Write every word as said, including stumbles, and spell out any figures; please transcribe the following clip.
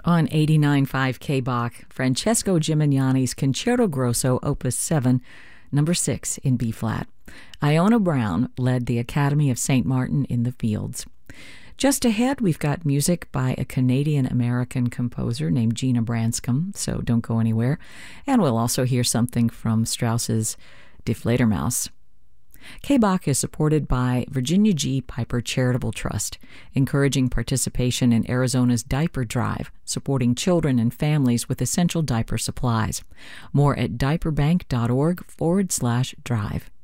On eighty-nine point five K-Bach, Francesco Gimignani's Concerto Grosso, Opus seven, number six in B-flat. Iona Brown led the Academy of Saint Martin in the Fields. Just ahead, we've got music by a Canadian-American composer named Gina Branscombe, so don't go anywhere. And we'll also hear something from Strauss's Die Fledermaus. K-Bach is supported by Virginia G. Piper Charitable Trust, encouraging participation in Arizona's Diaper Drive, supporting children and families with essential diaper supplies. More at diaperbank.org forward slash drive.